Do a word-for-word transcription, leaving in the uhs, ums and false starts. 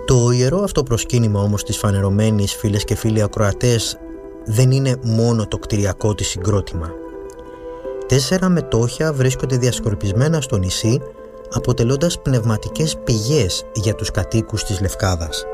Το ιερό αυτό προσκύνημα όμως της φανερωμένης, φίλες και φίλοι ακροατές, δεν είναι μόνο το κτηριακό της συγκρότημα. Τέσσερα μετόχια βρίσκονται διασκορπισμένα στο νησί, αποτελώντας πνευματικές πηγές για τους κατοίκους της Λευκάδας.